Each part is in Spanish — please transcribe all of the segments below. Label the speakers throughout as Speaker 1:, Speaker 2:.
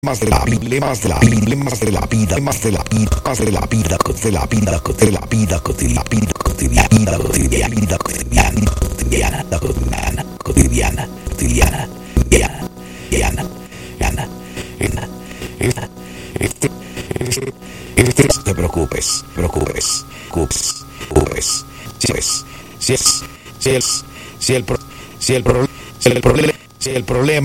Speaker 1: más de la vida, más de la vida, más de la vida, más de la vida, más de la vida, de la vida, de la vida, cotidiana, cotidiana, cotidiana, cotidiana, cotidiana, cotidiana, cotidiana, cotidiana, cotidiana, no te preocupes, si el problema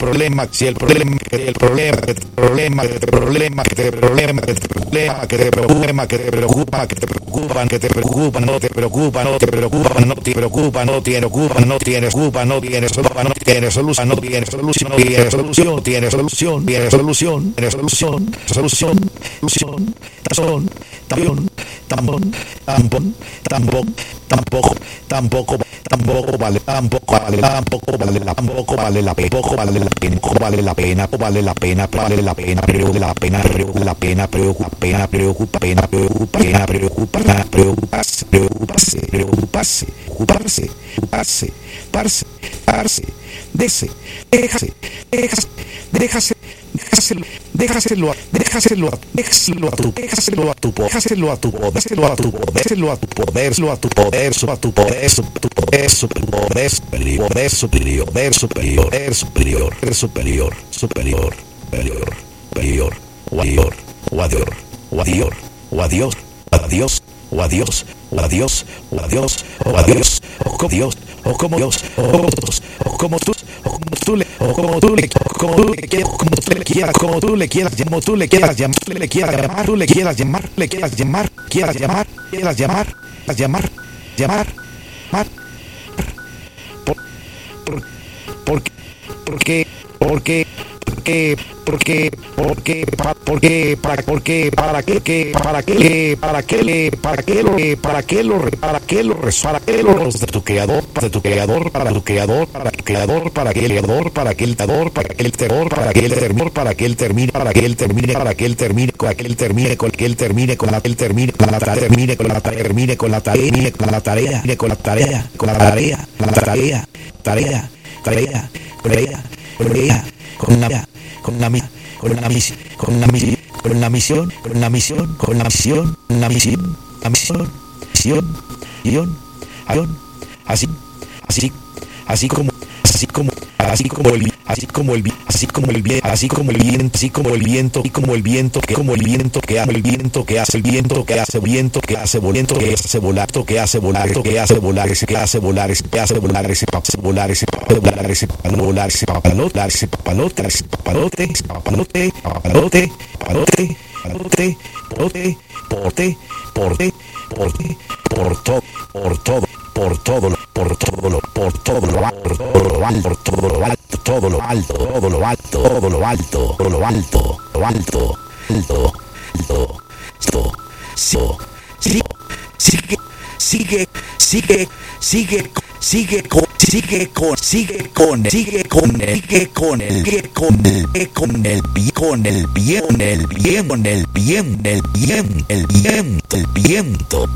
Speaker 1: tampoco vale la pena déjaselo a tu sigue con el viento.